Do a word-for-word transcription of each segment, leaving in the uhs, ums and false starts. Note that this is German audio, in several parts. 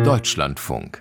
Deutschlandfunk.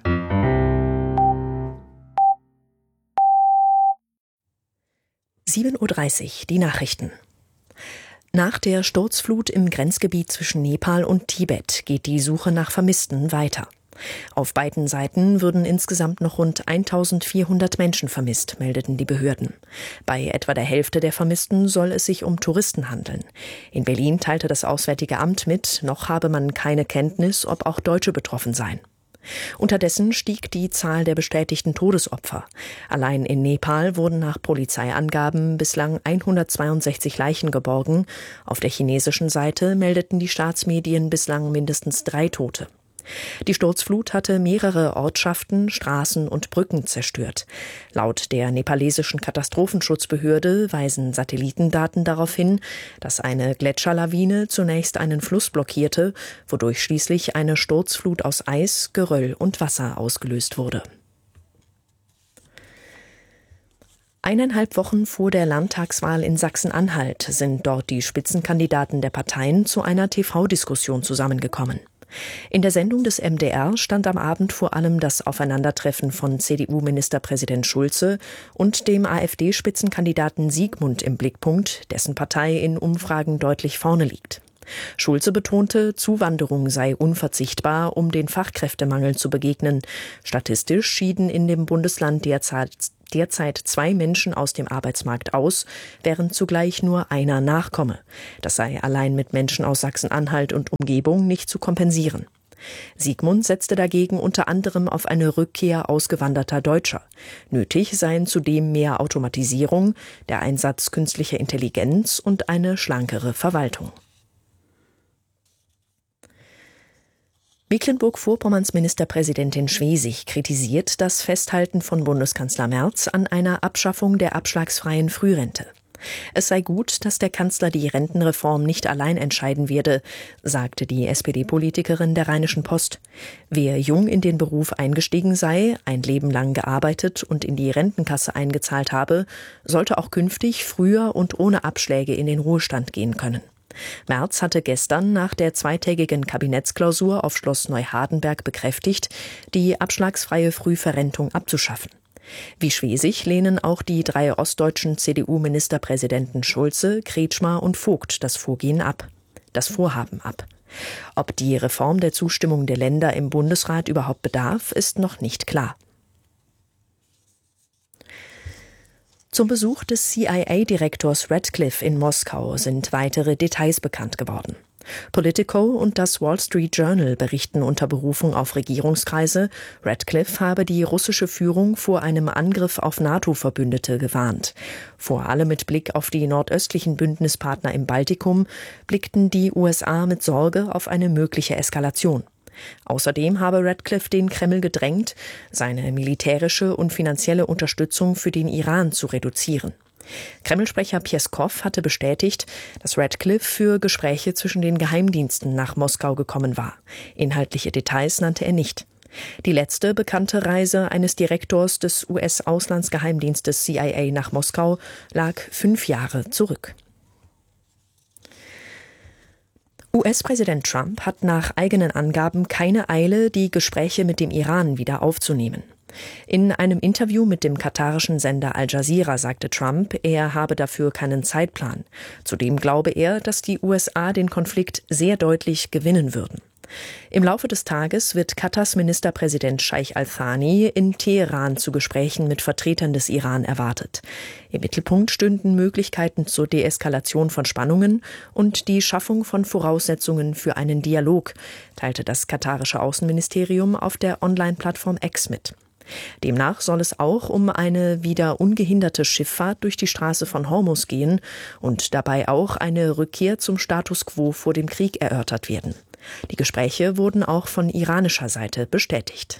sieben Uhr dreißig, die Nachrichten. Nach der Sturzflut im Grenzgebiet zwischen Nepal und Tibet geht die Suche nach Vermissten weiter. Auf beiden Seiten würden insgesamt noch rund eintausendvierhundert Menschen vermisst, meldeten die Behörden. Bei etwa der Hälfte der Vermissten soll es sich um Touristen handeln. In Berlin teilte das Auswärtige Amt mit, noch habe man keine Kenntnis, ob auch Deutsche betroffen seien. Unterdessen stieg die Zahl der bestätigten Todesopfer. Allein in Nepal wurden nach Polizeiangaben bislang hundertzweiundsechzig Leichen geborgen. Auf der chinesischen Seite meldeten die Staatsmedien bislang mindestens drei Tote. Die Sturzflut hatte mehrere Ortschaften, Straßen und Brücken zerstört. Laut der nepalesischen Katastrophenschutzbehörde weisen Satellitendaten darauf hin, dass eine Gletscherlawine zunächst einen Fluss blockierte, wodurch schließlich eine Sturzflut aus Eis, Geröll und Wasser ausgelöst wurde. Eineinhalb Wochen vor der Landtagswahl in Sachsen-Anhalt sind dort die Spitzenkandidaten der Parteien zu einer T V-Diskussion zusammengekommen. In der Sendung des M D R stand am Abend vor allem das Aufeinandertreffen von C D U-Ministerpräsident Schulze und dem AfD-Spitzenkandidaten Siegmund im Blickpunkt, dessen Partei in Umfragen deutlich vorne liegt. Schulze betonte, Zuwanderung sei unverzichtbar, um den Fachkräftemangel zu begegnen. Statistisch schieden in dem Bundesland derzeit, derzeit zwei Menschen aus dem Arbeitsmarkt aus, während zugleich nur einer nachkomme. Das sei allein mit Menschen aus Sachsen-Anhalt und Umgebung nicht zu kompensieren. Siegmund setzte dagegen unter anderem auf eine Rückkehr ausgewanderter Deutscher. Nötig seien zudem mehr Automatisierung, der Einsatz künstlicher Intelligenz und eine schlankere Verwaltung. Mecklenburg-Vorpommerns Ministerpräsidentin Schwesig kritisiert das Festhalten von Bundeskanzler Merz an einer Abschaffung der abschlagsfreien Frührente. Es sei gut, dass der Kanzler die Rentenreform nicht allein entscheiden werde, sagte die S P D-Politikerin der Rheinischen Post. Wer jung in den Beruf eingestiegen sei, ein Leben lang gearbeitet und in die Rentenkasse eingezahlt habe, sollte auch künftig früher und ohne Abschläge in den Ruhestand gehen können. Merz hatte gestern nach der zweitägigen Kabinettsklausur auf Schloss Neuhardenberg bekräftigt, die abschlagsfreie Frühverrentung abzuschaffen. Wie Schwesig lehnen auch die drei ostdeutschen C D U-Ministerpräsidenten Schulze, Kretschmer und Vogt das Vorgehen ab, das Vorhaben ab. Ob die Reform der Zustimmung der Länder im Bundesrat überhaupt bedarf, ist noch nicht klar. Zum Besuch des C I A-Direktors Ratcliffe in Moskau sind weitere Details bekannt geworden. Politico und das Wall Street Journal berichten unter Berufung auf Regierungskreise, Ratcliffe habe die russische Führung vor einem Angriff auf NATO-Verbündete gewarnt. Vor allem mit Blick auf die nordöstlichen Bündnispartner im Baltikum blickten die U S A mit Sorge auf eine mögliche Eskalation. Außerdem habe Ratcliffe den Kreml gedrängt, seine militärische und finanzielle Unterstützung für den Iran zu reduzieren. Kremlsprecher Pjeskow hatte bestätigt, dass Ratcliffe für Gespräche zwischen den Geheimdiensten nach Moskau gekommen war. Inhaltliche Details nannte er nicht. Die letzte bekannte Reise eines Direktors des U S-Auslandsgeheimdienstes C I A nach Moskau lag fünf Jahre zurück. U S-Präsident Trump hat nach eigenen Angaben keine Eile, die Gespräche mit dem Iran wieder aufzunehmen. In einem Interview mit dem katarischen Sender Al Jazeera sagte Trump, er habe dafür keinen Zeitplan. Zudem glaube er, dass die U S A den Konflikt sehr deutlich gewinnen würden. Im Laufe des Tages wird Katars Ministerpräsident Scheich Al-Thani in Teheran zu Gesprächen mit Vertretern des Iran erwartet. Im Mittelpunkt stünden Möglichkeiten zur Deeskalation von Spannungen und die Schaffung von Voraussetzungen für einen Dialog, teilte das katarische Außenministerium auf der Online-Plattform X mit. Demnach soll es auch um eine wieder ungehinderte Schifffahrt durch die Straße von Hormuz gehen und dabei auch eine Rückkehr zum Status quo vor dem Krieg erörtert werden. Die Gespräche wurden auch von iranischer Seite bestätigt.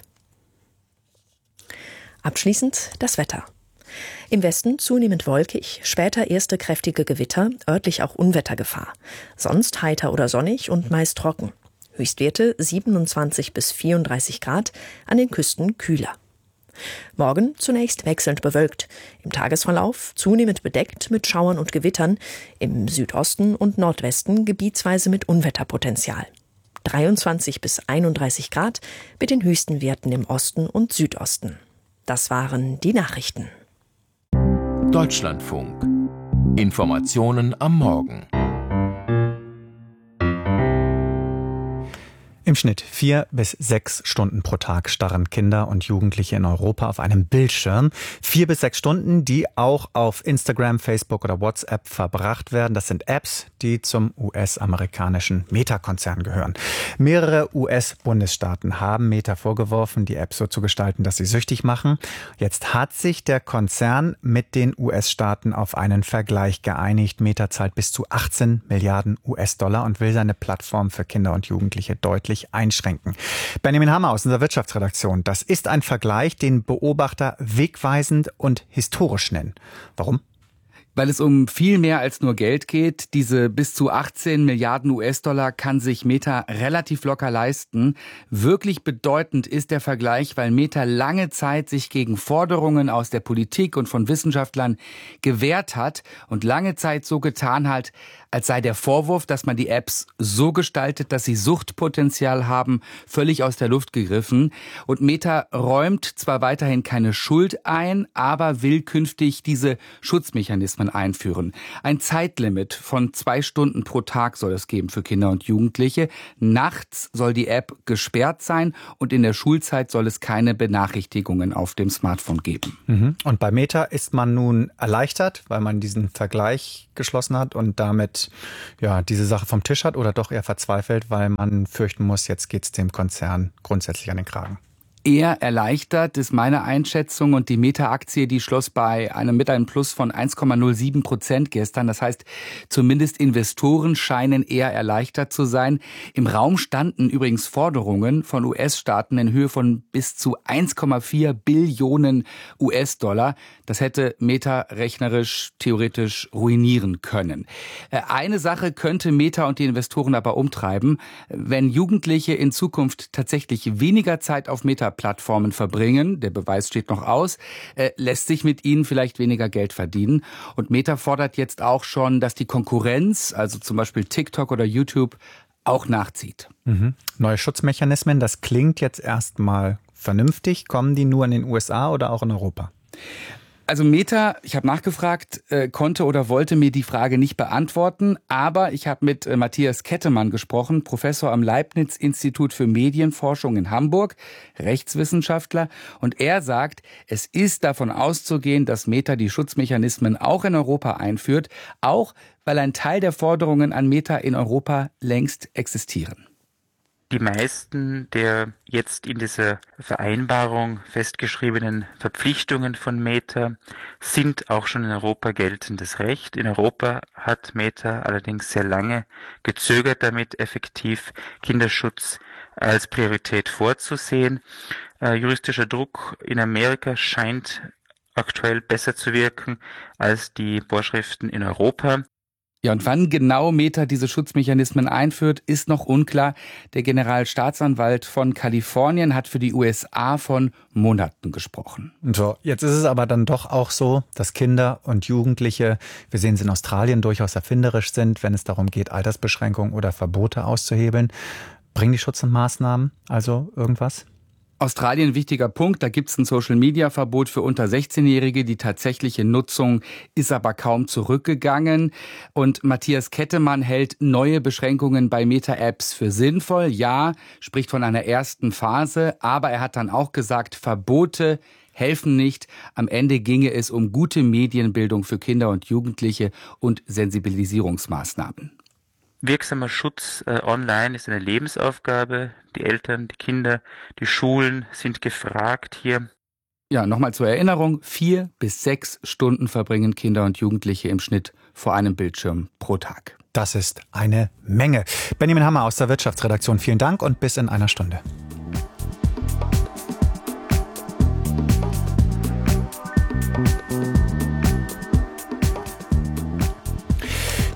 Abschließend das Wetter. Im Westen zunehmend wolkig, später erste kräftige Gewitter, örtlich auch Unwettergefahr. Sonst heiter oder sonnig und meist trocken. Höchstwerte siebenundzwanzig bis vierunddreißig Grad, an den Küsten kühler. Morgen zunächst wechselnd bewölkt, im Tagesverlauf zunehmend bedeckt mit Schauern und Gewittern, im Südosten und Nordwesten gebietsweise mit Unwetterpotenzial. dreiundzwanzig bis einunddreißig Grad mit den höchsten Werten im Osten und Südosten. Das waren die Nachrichten. Deutschlandfunk. Informationen am Morgen. Im Schnitt vier bis sechs Stunden pro Tag starren Kinder und Jugendliche in Europa auf einem Bildschirm. Vier bis sechs Stunden, die auch auf Instagram, Facebook oder WhatsApp verbracht werden. Das sind Apps, die zum U S-amerikanischen Meta-Konzern gehören. Mehrere U S-Bundesstaaten haben Meta vorgeworfen, die Apps so zu gestalten, dass sie süchtig machen. Jetzt hat sich der Konzern mit den U S-Staaten auf einen Vergleich geeinigt. Meta zahlt bis zu achtzehn Milliarden U S-Dollar und will seine Plattform für Kinder und Jugendliche deutlich einschränken. Benjamin Hammer aus unserer Wirtschaftsredaktion. Das ist ein Vergleich, den Beobachter wegweisend und historisch nennen. Warum? Weil es um viel mehr als nur Geld geht. Diese bis zu achtzehn Milliarden U S-Dollar kann sich Meta relativ locker leisten. Wirklich bedeutend ist der Vergleich, weil Meta lange Zeit sich gegen Forderungen aus der Politik und von Wissenschaftlern gewehrt hat und lange Zeit so getan hat, als sei der Vorwurf, dass man die Apps so gestaltet, dass sie Suchtpotenzial haben, völlig aus der Luft gegriffen. Und Meta räumt zwar weiterhin keine Schuld ein, aber will künftig diese Schutzmechanismen einführen. Ein Zeitlimit von zwei Stunden pro Tag soll es geben für Kinder und Jugendliche. Nachts soll die App gesperrt sein und in der Schulzeit soll es keine Benachrichtigungen auf dem Smartphone geben. Mhm. Und bei Meta ist man nun erleichtert, weil man diesen Vergleich geschlossen hat und damit ja diese Sache vom Tisch hat, oder doch eher verzweifelt, weil man fürchten muss, jetzt geht es dem Konzern grundsätzlich an den Kragen? Eher erleichtert ist meine Einschätzung, und die Meta-Aktie, die schloss bei einem mit einem Plus von eins Komma null sieben Prozent gestern. Das heißt, zumindest Investoren scheinen eher erleichtert zu sein. Im Raum standen übrigens Forderungen von U S-Staaten in Höhe von bis zu eins Komma vier Billionen U S-Dollar. Das hätte Meta rechnerisch, theoretisch ruinieren können. Eine Sache könnte Meta und die Investoren aber umtreiben. Wenn Jugendliche in Zukunft tatsächlich weniger Zeit auf Meta Plattformen verbringen, der Beweis steht noch aus, äh, lässt sich mit ihnen vielleicht weniger Geld verdienen. Und Meta fordert jetzt auch schon, dass die Konkurrenz, also zum Beispiel TikTok oder YouTube, auch nachzieht. Mhm. Neue Schutzmechanismen, das klingt jetzt erstmal vernünftig. Kommen die nur in den U S A oder auch in Europa? Also Meta, ich habe nachgefragt, äh, konnte oder wollte mir die Frage nicht beantworten, aber ich habe mit äh, Matthias Kettemann gesprochen, Professor am Leibniz-Institut für Medienforschung in Hamburg, Rechtswissenschaftler, und er sagt, es ist davon auszugehen, dass Meta die Schutzmechanismen auch in Europa einführt, auch weil ein Teil der Forderungen an Meta in Europa längst existieren. Die meisten der jetzt in dieser Vereinbarung festgeschriebenen Verpflichtungen von Meta sind auch schon in Europa geltendes Recht. In Europa hat Meta allerdings sehr lange gezögert damit, effektiv Kinderschutz als Priorität vorzusehen. Äh, juristischer Druck in Amerika scheint aktuell besser zu wirken als die Vorschriften in Europa. Ja, und wann genau Meta diese Schutzmechanismen einführt, ist noch unklar. Der Generalstaatsanwalt von Kalifornien hat für die U S A von Monaten gesprochen. So, jetzt ist es aber dann doch auch so, dass Kinder und Jugendliche, wir sehen es in Australien, durchaus erfinderisch sind, wenn es darum geht, Altersbeschränkungen oder Verbote auszuhebeln. Bringen die Schutzmaßnahmen also irgendwas? Australien, wichtiger Punkt, da gibt es ein Social-Media-Verbot für unter sechzehnjährige. Die tatsächliche Nutzung ist aber kaum zurückgegangen. Und Matthias Kettemann hält neue Beschränkungen bei Meta-Apps für sinnvoll. Ja, spricht von einer ersten Phase, aber er hat dann auch gesagt, Verbote helfen nicht. Am Ende ginge es um gute Medienbildung für Kinder und Jugendliche und Sensibilisierungsmaßnahmen. Wirksamer Schutz äh, online ist eine Lebensaufgabe. Die Eltern, die Kinder, die Schulen sind gefragt hier. Ja, nochmal zur Erinnerung, vier bis sechs Stunden verbringen Kinder und Jugendliche im Schnitt vor einem Bildschirm pro Tag. Das ist eine Menge. Benjamin Hammer aus der Wirtschaftsredaktion, vielen Dank und bis in einer Stunde.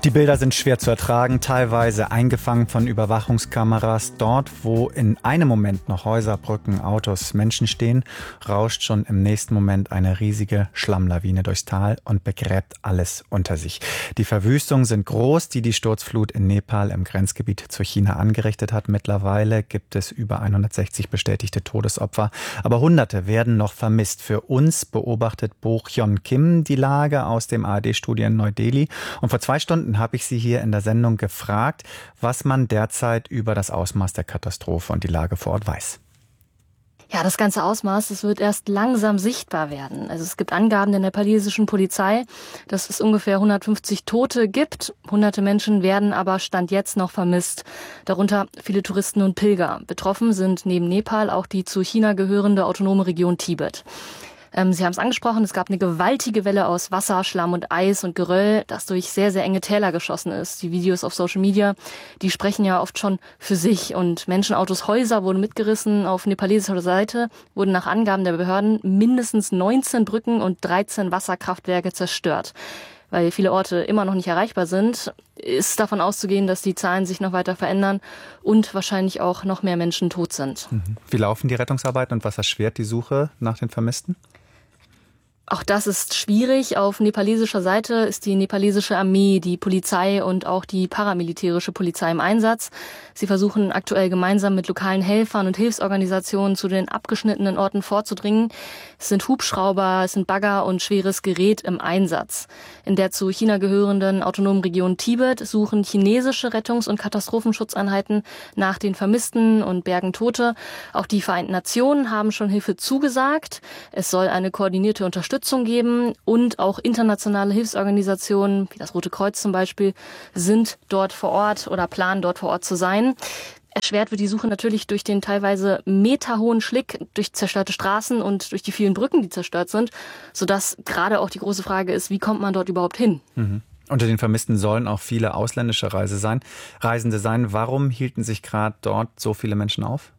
Die Bilder sind schwer zu ertragen, teilweise eingefangen von Überwachungskameras. Dort, wo in einem Moment noch Häuser, Brücken, Autos, Menschen stehen, rauscht schon im nächsten Moment eine riesige Schlammlawine durchs Tal und begräbt alles unter sich. Die Verwüstungen sind groß, die die Sturzflut in Nepal im Grenzgebiet zu China angerichtet hat. Mittlerweile gibt es über hundertsechzig bestätigte Todesopfer, aber Hunderte werden noch vermisst. Für uns beobachtet Bo Hyun Kim die Lage aus dem A R D-Studio in Neu-Delhi. Und vor zwei Stunden habe ich sie hier in der Sendung gefragt, was man derzeit über das Ausmaß der Katastrophe und die Lage vor Ort weiß. Ja, das ganze Ausmaß, das wird erst langsam sichtbar werden. Also es gibt Angaben der nepalesischen Polizei, dass es ungefähr hundertfünfzig Tote gibt. Hunderte Menschen werden aber Stand jetzt noch vermisst. Darunter viele Touristen und Pilger. Betroffen sind neben Nepal auch die zu China gehörende autonome Region Tibet. Ähm, Sie haben es angesprochen, es gab eine gewaltige Welle aus Wasser, Schlamm und Eis und Geröll, das durch sehr, sehr enge Täler geschossen ist. Die Videos auf Social Media, die sprechen ja oft schon für sich. Und Menschenautos, Häuser wurden mitgerissen. Auf nepalesischer Seite wurden nach Angaben der Behörden mindestens neunzehn Brücken und dreizehn Wasserkraftwerke zerstört. Weil viele Orte immer noch nicht erreichbar sind, ist davon auszugehen, dass die Zahlen sich noch weiter verändern und wahrscheinlich auch noch mehr Menschen tot sind. Wie laufen die Rettungsarbeiten und was erschwert die Suche nach den Vermissten? Auch das ist schwierig. Auf nepalesischer Seite ist die nepalesische Armee, die Polizei und auch die paramilitärische Polizei im Einsatz. Sie versuchen aktuell gemeinsam mit lokalen Helfern und Hilfsorganisationen zu den abgeschnittenen Orten vorzudringen. Es sind Hubschrauber, es sind Bagger und schweres Gerät im Einsatz. In der zu China gehörenden autonomen Region Tibet suchen chinesische Rettungs- und Katastrophenschutzeinheiten nach den Vermissten und bergen Tote. Auch die Vereinten Nationen haben schon Hilfe zugesagt. Es soll eine koordinierte Unterstützung geben und auch internationale Hilfsorganisationen, wie das Rote Kreuz zum Beispiel, sind dort vor Ort oder planen dort vor Ort zu sein. Erschwert wird die Suche natürlich durch den teilweise meterhohen Schlick, durch zerstörte Straßen und durch die vielen Brücken, die zerstört sind, sodass gerade auch die große Frage ist, wie kommt man dort überhaupt hin? Mhm. Unter den Vermissten sollen auch viele ausländische Reise sein, Reisende sein. Warum hielten sich gerade dort so viele Menschen auf?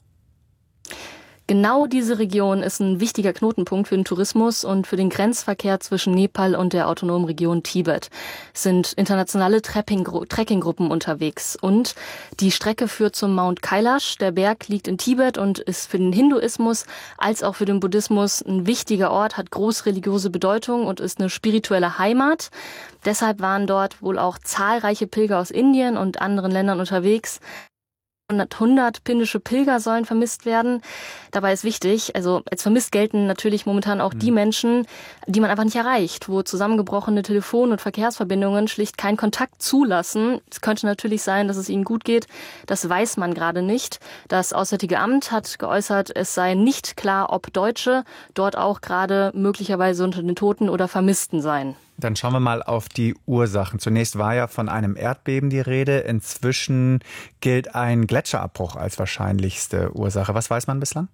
Genau diese Region ist ein wichtiger Knotenpunkt für den Tourismus und für den Grenzverkehr zwischen Nepal und der autonomen Region Tibet. Es sind internationale Trekkinggruppen unterwegs und die Strecke führt zum Mount Kailash. Der Berg liegt in Tibet und ist für den Hinduismus als auch für den Buddhismus ein wichtiger Ort, hat groß religiöse Bedeutung und ist eine spirituelle Heimat. Deshalb waren dort wohl auch zahlreiche Pilger aus Indien und anderen Ländern unterwegs. hundert indische Pilger sollen vermisst werden. Dabei ist wichtig, also als vermisst gelten natürlich momentan auch die Menschen, die man einfach nicht erreicht, wo zusammengebrochene Telefon- und Verkehrsverbindungen schlicht keinen Kontakt zulassen. Es könnte natürlich sein, dass es ihnen gut geht. Das weiß man gerade nicht. Das Auswärtige Amt hat geäußert, es sei nicht klar, ob Deutsche dort auch gerade möglicherweise unter den Toten oder Vermissten seien. Dann schauen wir mal auf die Ursachen. Zunächst war ja von einem Erdbeben die Rede. Inzwischen gilt ein Gletscherabbruch als wahrscheinlichste Ursache. Was weiß man bislang?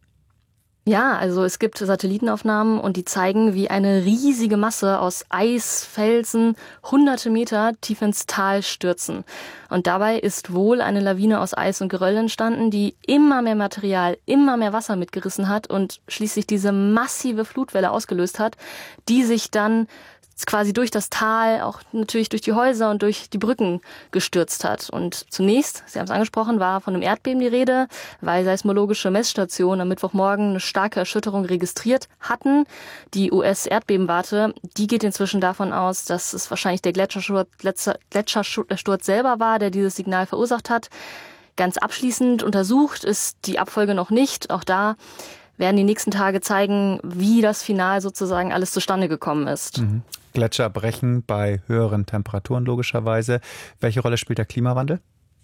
Ja, also es gibt Satellitenaufnahmen und die zeigen, wie eine riesige Masse aus Eis, Felsen, hunderte Meter tief ins Tal stürzen. Und dabei ist wohl eine Lawine aus Eis und Geröll entstanden, die immer mehr Material, immer mehr Wasser mitgerissen hat und schließlich diese massive Flutwelle ausgelöst hat, die sich dann quasi durch das Tal, auch natürlich durch die Häuser und durch die Brücken gestürzt hat. Und zunächst, Sie haben es angesprochen, war von einem Erdbeben die Rede, weil seismologische Messstationen am Mittwochmorgen eine starke Erschütterung registriert hatten. Die U S-Erdbebenwarte, die geht inzwischen davon aus, dass es wahrscheinlich der Gletschersturz, Gletschersturz selber war, der dieses Signal verursacht hat. Ganz abschließend untersucht ist die Abfolge noch nicht. Auch da werden die nächsten Tage zeigen, wie das Final sozusagen alles zustande gekommen ist. Mhm. Gletscher brechen bei höheren Temperaturen logischerweise. Welche Rolle spielt der Klimawandel?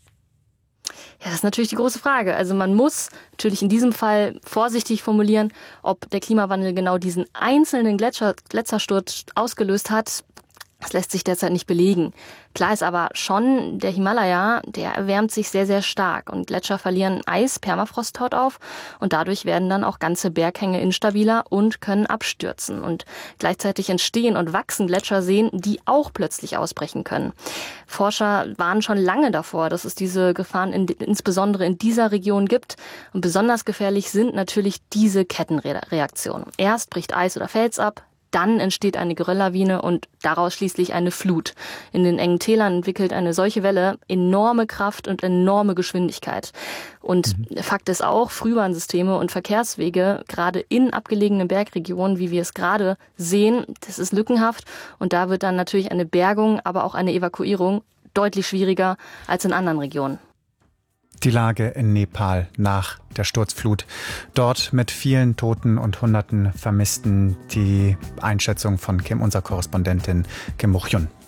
Ja, das ist natürlich die große Frage. Also man muss natürlich in diesem Fall vorsichtig formulieren, ob der Klimawandel genau diesen einzelnen Gletscher, Gletschersturz ausgelöst hat. Das lässt sich derzeit nicht belegen. Klar ist aber schon, der Himalaya, der erwärmt sich sehr, sehr stark und Gletscher verlieren Eis, Permafrosthaut auf und dadurch werden dann auch ganze Berghänge instabiler und können abstürzen. Und gleichzeitig entstehen und wachsen Gletscherseen, die auch plötzlich ausbrechen können. Forscher warnen schon lange davor, dass es diese Gefahren in, insbesondere in dieser Region gibt. Und besonders gefährlich sind natürlich diese Kettenreaktionen. Erst bricht Eis oder Fels ab, Dann entsteht eine Gerölllawine und daraus schließlich eine Flut. In den engen Tälern entwickelt eine solche Welle enorme Kraft und enorme Geschwindigkeit. Und mhm. Fakt ist auch, Frühwarnsysteme und Verkehrswege, gerade in abgelegenen Bergregionen, wie wir es gerade sehen, das ist lückenhaft. Und da wird dann natürlich eine Bergung, aber auch eine Evakuierung deutlich schwieriger als in anderen Regionen. Die Lage in Nepal nach der Sturzflut. Dort mit vielen Toten und Hunderten Vermissten. Die Einschätzung von Kim, unserer Korrespondentin Kim Buk-Yun.